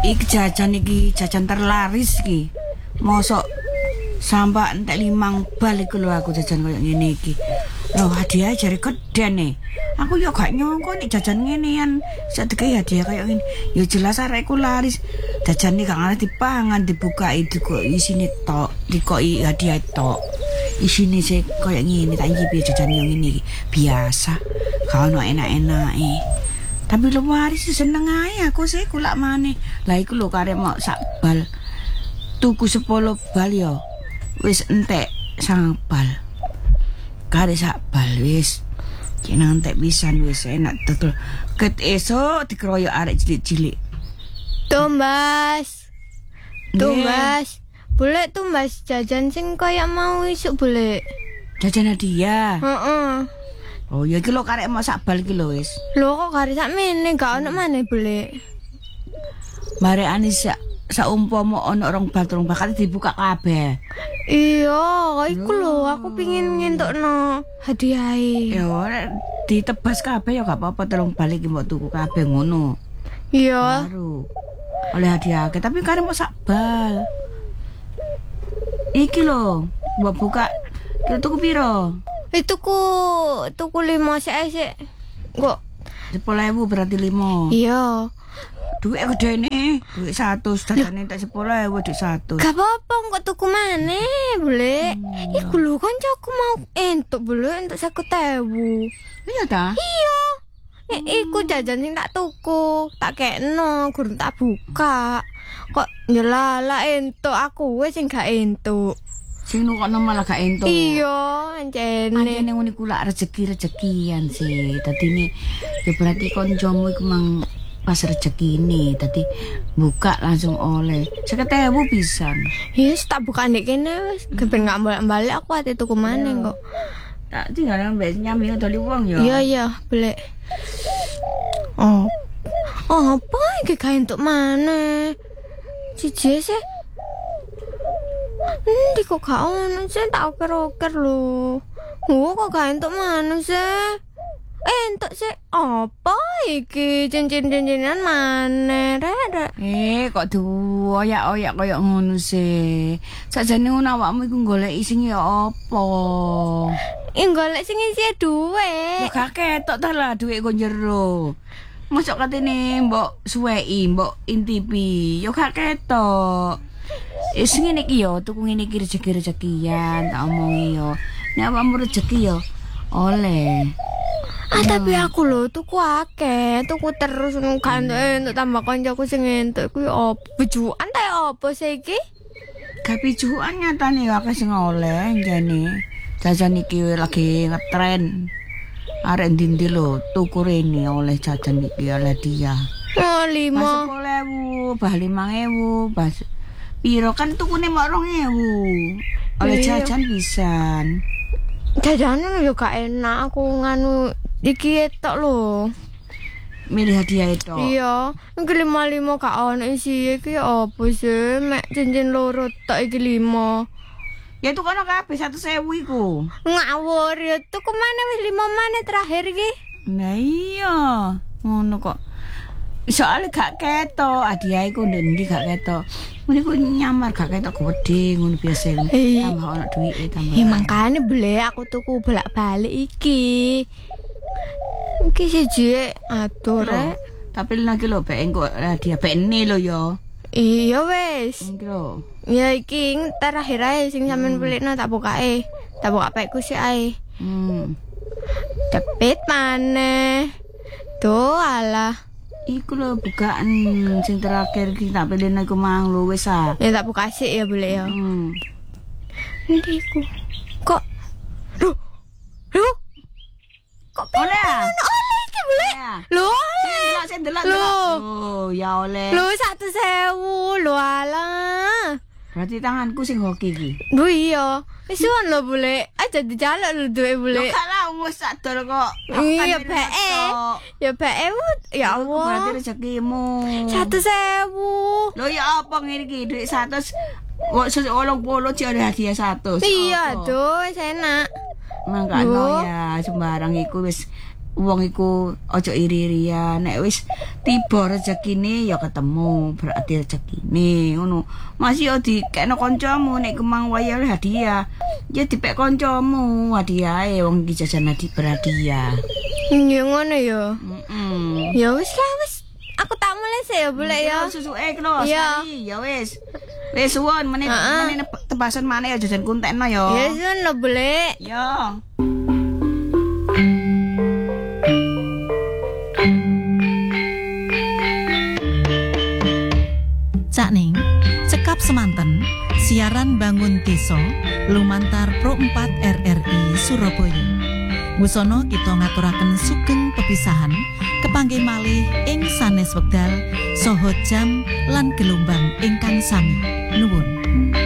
Iki jajan terlaris iki. Mosok sampai entek 5 bal iku lho aku jajan koyo ngene iki. Loh hadiah jare kedene. Aku yo gak nyongko nek jajan ngenean sadeke hadiah koyo ngene. Yo jelas arekku laris. Jajane gak ngarep dipangan dibukai kok isine tok, dikoki hadiah tok. Isine sik koyo ngene tak ngipi jajan yo ngene iki. Biasa. Gak ono enak-enake. Tapi lu waris seneng ae aku sih kulak maneh. Lah iku lho karep mau sak bal. Tuku 10 bal yo. Wis entek 9 bal. Karep sak bal wis. Jeneng entek pisan wis enak tetul. Ket esuk dikeroyok arek cilik-cilik. Tumbas. Boleh tumbas jajan sing kaya mau isuk boleh. Jajan hadiah. Heeh. Oh ya iki lho karek mau sak bal iki lho wis. Lho kok karek sak meneh gak ono maneh boleh. Marekane saumpama ono 2 bal 3 bal dibuka kabeh. Iya, iku lho aku pengin ngentukno hadiahe. Ya ora ditebas kabeh ya gak apa-apa 3 bal iki mbok tuku kabeh ngono. Iya. Baru oleh hadiah tapi karek mau sak bal. Iki lho, mbok buka kira tuku piro? Tuku 5 sik. Kok 10.000 berarti 5. iya. Duit gedene, duit 100, dadane tak 10.000 duit 100. Gak apa-apa kok tuku maneh, boleh. Iku lho kancaku mau entuk boleh entuk 50.000. Iya ta? Iya. Iku jajan sing tak tuku, tak kekno, gurung tak buka. Kok nyelala entuk aku wis sing gak entuk. Sing nukokno malah gak entuk. Iya, ancene. Ancene ngene ku lak rezeki-rezekian sih. Dadi ini ya berarti koncomu iku mang pas rezekine. Dadi buka langsung oleh 50.000 pisan. Yes, tak buka ndek kene wis. Kepen gak balik aku ate tuku maneh kok. Tak tinggal mbek nyambi doli wong ya. Iya, boleh. Oh. Apa iki gawe entuk maneh? Siji sih. Ndi kok gak ono sih tak oker-oker lho. Kok gak entuk maneh sih? Entuk sih apa iki cincin-cincinan maneh rek. Kok duoyak-oyak koyo ngono sih. Sakjane ngono awakmu iku golek sing ya apa? Golek sing isi duwe. Ya gak ketok ta lah duit kok jero. Mosok katene mbok suweki, mbok intipi, ya gak ketok. Sing ngene iki yo, tuku ngene iki rezeki-rezekian, tak omongi yo. Nek awakmu rezeki yo oleh. Tapi aku lho tuku akeh, tuku terus ngono kan entuk tambah kancaku sing entuk kuwi opo? Bejukan ta opo sih iki? Gak pijukan nyatane yo akeh sing oleh jane. Jajan iki lagi ngetren. Arek ndi lho tuku rene oleh jajan iki oleh dia. Oh, 5. Pas 10.000, bah 5.000, pas piro kan tukune mok 2.000. Oleh jajan pisan. Jajanan yo gak enak aku nganu iki tok lho. Milih hadiah itu. Iya, iki 5 gak ono isi iki opo sih? Mek cincin loro tok iki 5. Ya itu kono kabeh 100.000 iku. Ngawur ya tuku maneh wis 5 maneh terakhir iki. Nah iya, ngono kok. Soale gak ketok, hadiah iku ndi gak ketok. Meniku nyamar gak ketok gede ngono biasa. Tambah ono duwike tambah. Ya makane boleh aku tuku bolak-balik iki. Iki siji atur rek. Tapi lagi lho bek engko hadiah bekne lho ya. Iya wis. Iki lho. Ya iki terakhir ae sing sampean pelikno tak bukae. Tak buka pekku sik ae. Cepet maneh. Tuh alah. Iku lho bukaan sing terakhir iki tak pilihne iku mang lho wis ah. Ya tak buka sik ya boleh ya. Ndi iku? Kok kok oleh ah? Oleh iki boleh. Lho oleh. Sing delok. Oh, ya oleh. Lho 100.000 lho alah. Berarti tanganku sing hoki iki. Lho iya. Wis suwon lho boleh. Aja dijaluk lho duwe boleh. Lho kalah wis sadol kok. Iya bae. Ya bae ya Allah. Berarti rezekimu. 100.000. Lho ya apa ngene iki duit 100. Wong 80 jare hadiah 100. Iya, tuh wis enak. Mangkano ya sembarang iku wis wong iku aja iri-irian. Nek wis tiba rezekine ya ketemu, berarti rezekine ngono. Masih yo dikekno kancamu nek kemang waya hadiah. Ya dipek kancamu hadiahe wong iki jajan berhadiah. Ya ngono ya. Heeh. Ya wis lah wis. Aku tak mulai sih ya boleh ya. Susuke klo Iya. sekali. Ya wis. Wis suwun menit tebasan maneh ya jajan kuntekno ya. Ya sun lo boleh. Ya. Cak Ning, cekap semanten siaran bangun desa lumantar Pro 4 RRI Surabaya. Wusono kita ngaturaken sugeng pepisahan kepanggih malih ing sanes wekdal saha jam lan gelombang ingkang sami. Nuwun.